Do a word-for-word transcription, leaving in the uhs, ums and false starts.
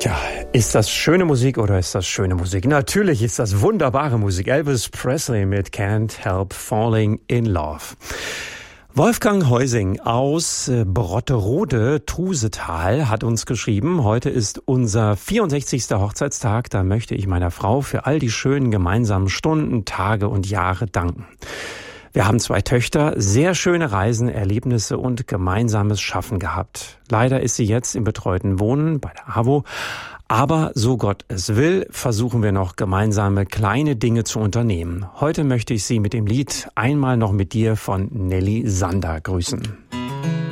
Tja, ist das schöne Musik oder ist das schöne Musik? Natürlich ist das wunderbare Musik. Elvis Presley mit Can't Help Falling in Love. Wolfgang Heusing aus Brotterode, Trusetal, hat uns geschrieben, heute ist unser vierundsechzigster Hochzeitstag. Da möchte ich meiner Frau für all die schönen gemeinsamen Stunden, Tage und Jahre danken. Wir haben zwei Töchter, sehr schöne Reisen, Erlebnisse und gemeinsames Schaffen gehabt. Leider ist sie jetzt im betreuten Wohnen bei der AWO. Aber so Gott es will, versuchen wir noch gemeinsame kleine Dinge zu unternehmen. Heute möchte ich Sie mit dem Lied Einmal noch mit dir von Nelly Sander grüßen.